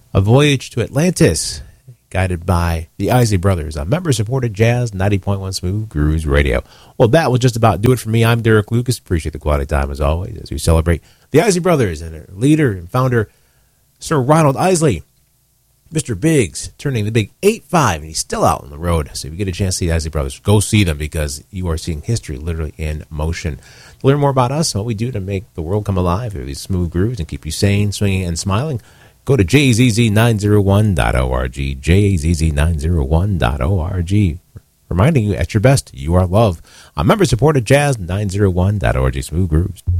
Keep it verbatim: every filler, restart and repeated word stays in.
A Voyage to Atlantis, guided by the Isley Brothers on member-supported Jazz ninety point one Smooth Grooves Radio. Well, that will just about do it for me. I'm Derek Lucas. Appreciate the quality time as always as we celebrate the Isley Brothers and their leader and founder, Sir Ronald Isley. Mister Biggs turning the big eight five, and he's still out on the road. So if you get a chance to see the Isley Brothers, go see them because you are seeing history literally in motion. To learn more about us and what we do to make the world come alive through these smooth grooves and keep you sane, swinging, and smiling, go to J Z Z nine oh one dot org, J Z Z nine oh one dot org. Reminding you, at your best, you are loved. On member-supported Jazz nine oh one dot org, Smooth Grooves.